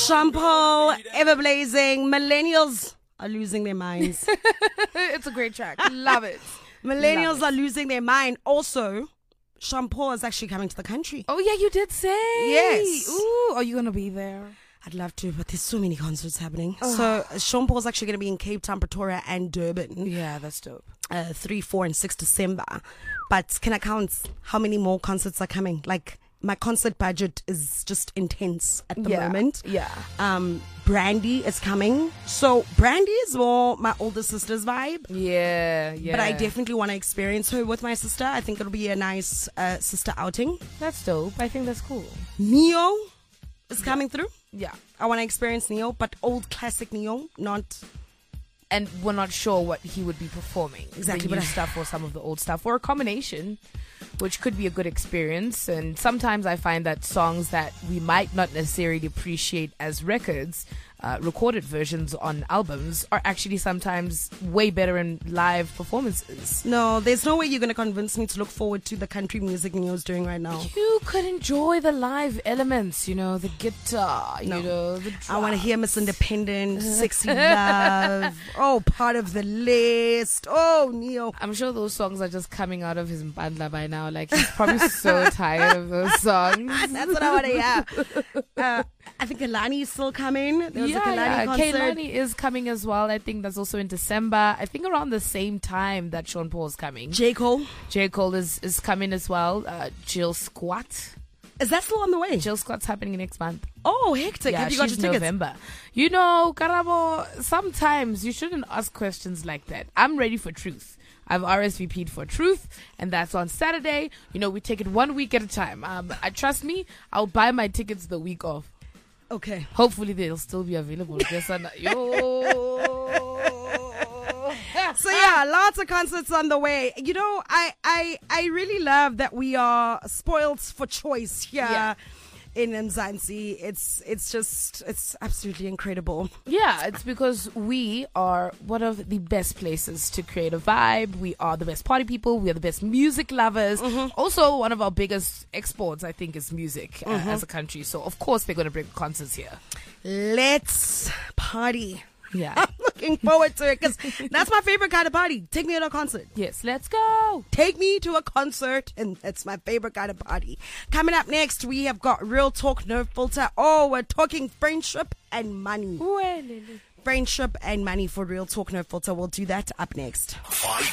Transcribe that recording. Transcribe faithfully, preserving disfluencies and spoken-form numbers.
Shampoo, ever blazing. Millennials are losing their minds. It's a great track. Love it. Millennials Love it. are losing their mind. Also, Shampoo is actually coming to the country. Oh, yeah, you did say. Yes. Ooh, are you going to be there? I'd love to, but there's so many concerts happening. So Shampoo is actually going to be in Cape Town, Pretoria, and Durban. Yeah, that's dope. Uh, three, four, and six December. But can I count how many more concerts are coming? Like, my concert budget is just intense at the yeah. moment. Yeah. Um, Brandy is coming. So Brandy is more my older sister's vibe. Yeah, yeah. But I definitely want to experience her with my sister. I think it'll be a nice uh, sister outing. That's dope. I think that's cool. Neo is coming through. Yeah. I want to experience Neo, but old classic Neo, not... And we're not sure what he would be performing. Exactly, The new but I- stuff or some of the old stuff. Or a combination, which could be a good experience. And sometimes I find that songs that we might not necessarily appreciate as records, uh, recorded versions on albums, are actually sometimes way better in live performances. No, there's no way you're going to convince me to look forward to the country music Neo's doing right now. You could enjoy the live elements, you know, the guitar, No. you know, the I want to drums. hear Miss Independent, Sexy Love. Oh, part of the list. Oh, Neo. I'm sure those songs are just coming out of his bandla by now. Like, he's probably so tired of those songs. That's what I want to hear. Uh, I think Kalani is still coming. There was a Yeah, Kalani yeah. concert. Kehlani is coming as well. I think that's also in December. I think around the same time that Sean Paul is coming. J. Cole. J. Cole is, is coming as well. Uh, Jill Squat. Is that still on the way? Jill Squat's happening next month. Oh, hectic. Yeah, Have you got your she's tickets? November. You know, Karabo, sometimes you shouldn't ask questions like that. I'm ready for truth. I've R S V P'd for truth, and that's on Saturday. You know, we take it one week at a time. Um, I trust me, I'll buy my tickets the week off. Okay. Hopefully they'll still be available. Yes, and- Yo. So yeah, lots of concerts on the way. You know, I I, I really love that we are spoiled for choice here Yeah. in Mzansi. It's it's just it's absolutely incredible. Yeah, it's because we are one of the best places to create a vibe. We are the best party people. We are the best music lovers. Also, one of our biggest exports, I think, is music uh, as a country. So, of course, they're going to bring concerts here. Let's party. Yeah. I'm looking forward to it because that's my favorite kind of party. Take me to a concert. Yes, let's go. Take me to a concert, and that's my favorite kind of party. Coming up next, we have got Real Talk, No Filter. Oh, we're talking friendship and money. Friendship and money for Real Talk, No Filter. We'll do that up next. Five